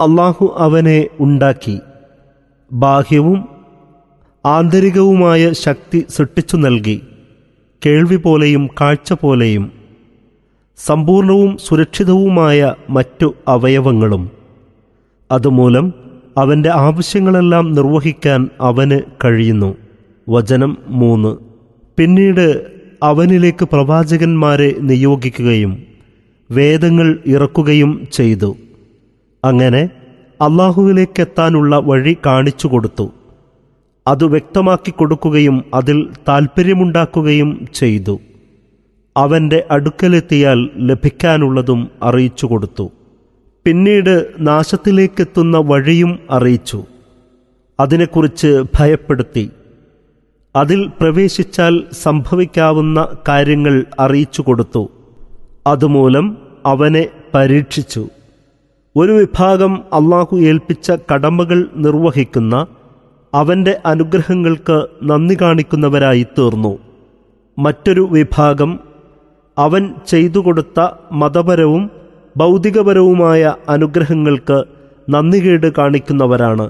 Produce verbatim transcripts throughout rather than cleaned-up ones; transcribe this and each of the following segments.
അള്ളാഹു അവനെ ഉണ്ടാക്കി. ബാഹ്യവും ആന്തരികവുമായ ശക്തി സൃഷ്ടിച്ചു നൽകി. കേൾവി പോലെയും കാഴ്ച പോലെയും സമ്പൂർണവും സുരക്ഷിതവുമായ മറ്റു അവയവങ്ങളും. അതുമൂലം അവൻ്റെ ആവശ്യങ്ങളെല്ലാം നിർവഹിക്കാൻ അവന് കഴിയുന്നു. വചനം മൂന്ന്. പിന്നീട് അവനിലേക്ക് പ്രവാചകന്മാരെ നിയോഗിക്കുകയും വേദങ്ങൾ ഇറക്കുകയും ചെയ്തു. അങ്ങനെ അള്ളാഹുവിലേക്കെത്താനുള്ള വഴി കാണിച്ചു കൊടുത്തു. അത് വ്യക്തമാക്കി കൊടുക്കുകയും അതിൽ താൽപ്പര്യമുണ്ടാക്കുകയും ചെയ്തു. അവൻ്റെ അടുക്കലെത്തിയാൽ ലഭിക്കാനുള്ളതും അറിയിച്ചു കൊടുത്തു. പിന്നീട് നാശത്തിലേക്കെത്തുന്ന വഴിയും അറിയിച്ചു. അതിനെക്കുറിച്ച് ഭയപ്പെടുത്തി. അതിൽ പ്രവേശിച്ചാൽ സംഭവിക്കാവുന്ന കാര്യങ്ങൾ അറിയിച്ചു കൊടുത്തു. അതുമൂലം അവനെ പരീക്ഷിച്ചു. ഒരു വിഭാഗം അള്ളാഹു ഏൽപ്പിച്ച കടമകൾ നിർവഹിക്കുന്ന അവൻ്റെ അനുഗ്രഹങ്ങൾക്ക് നന്ദി കാണിക്കുന്നവരായി തീർന്നു. മറ്റൊരു വിഭാഗം അവൻ ചെയ്തു കൊടുത്ത മതപരവും ഭൗതികപരവുമായ അനുഗ്രഹങ്ങൾക്ക് നന്ദികേട് കാണിക്കുന്നവരാണ്.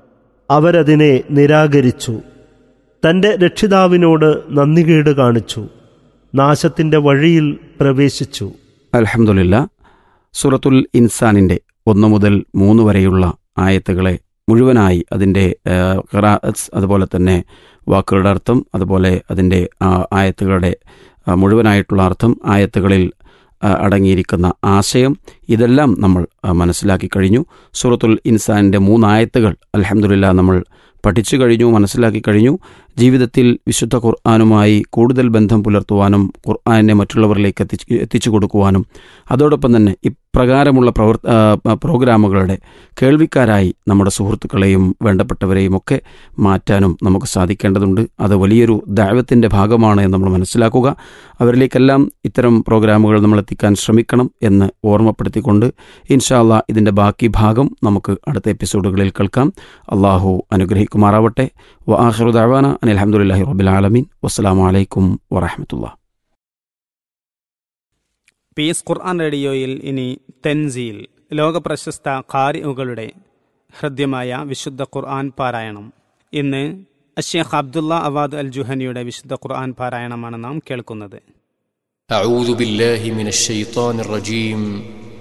അവരതിനെ നിരാകരിച്ചു. തൻ്റെ രക്ഷിതാവിനോട് നന്ദികേട് കാണിച്ചു. നാശത്തിൻ്റെ വഴിയിൽ പ്രവേശിച്ചു. അൽഹംദുലില്ലാ. സൂറത്തുൽ ഇൻസാനിൻ്റെ ഒന്ന് മുതൽ മൂന്ന് വരെയുള്ള ആയത്തുകളെ മുഴുവനായി അതിൻ്റെ ഖിറാഅത്ത്, അതുപോലെ തന്നെ വാക്കുകളുടെ അർത്ഥം, അതുപോലെ അതിൻ്റെ ആയത്തുകളുടെ മുഴുവനായിട്ടുള്ള അർത്ഥം, ആയത്തുകളിൽ അടങ്ങിയിരിക്കുന്ന ആശയം, ഇതെല്ലാം നമ്മൾ മനസ്സിലാക്കി കഴിഞ്ഞു. സൂറത്തുൽ ഇൻസാനിൻ്റെ മൂന്നായത്തുകൾ അൽഹംദുലില്ലാ നമ്മൾ പഠിച്ചു കഴിഞ്ഞു, മനസ്സിലാക്കി കഴിഞ്ഞു. ജീവിതത്തിൽ വിശുദ്ധ ഖുർആനുമായി കൂടുതൽ ബന്ധം പുലർത്തുവാനും ഖുർആനെ മറ്റുള്ളവരിലേക്ക് എത്തിച്ച് എത്തിച്ചു കൊടുക്കുവാനും അതോടൊപ്പം തന്നെ ഇപ്രകാരമുള്ള പ്രവർ പ്രോഗ്രാമുകളുടെ കേൾവിക്കാരായി നമ്മുടെ സുഹൃത്തുക്കളെയും വേണ്ടപ്പെട്ടവരെയും ഒക്കെ മാറ്റാനും നമുക്ക് സാധിക്കേണ്ടതുണ്ട്. അത് വലിയൊരു ദഅവത്തിൻ്റെ ഭാഗമാണ് എന്ന് നമ്മൾ മനസ്സിലാക്കുക. അവരിലേക്കെല്ലാം ഇത്തരം പ്രോഗ്രാമുകൾ നമ്മൾ എത്തിക്കാൻ ശ്രമിക്കണം എന്ന് ഓർമ്മപ്പെടുത്തിക്കൊണ്ട് ഇൻഷാ അല്ലാഹ് ഇതിൻ്റെ ബാക്കി ഭാഗം നമുക്ക് അടുത്ത എപ്പിസോഡുകളിൽ കേൾക്കാം. അള്ളാഹു അനുഗ്രഹിക്കുമാറാവട്ടെ. വ ആഖിറു ദഅവാന അനിൽ ഹംദുലില്ലാഹി റബ്ബിൽ ആലമീൻ. വസ്സലാമു അലൈക്കും വറഹ്മത്തുള്ളാഹി. പീസ് ഖുർആൻ റേഡിയോയിൽ ഇനി തൻസീൽ, ലോകപ്രശസ്ത ഖാരിഉകളുടെ ഹൃദ്യമായ വിശുദ്ധ ഖുർആൻ പാരായണം. ഇന്ന് അഷ്ശൈഖ് അബ്ദുള്ള അവാദ് അൽ ജുഹനിയുടെ വിശുദ്ധ ഖുർആൻ പാരായണമാണ് നാം കേൾക്കുന്നത്. അഊദു ബില്ലാഹി മിനശ് ശൈത്വാനിർ റജീം.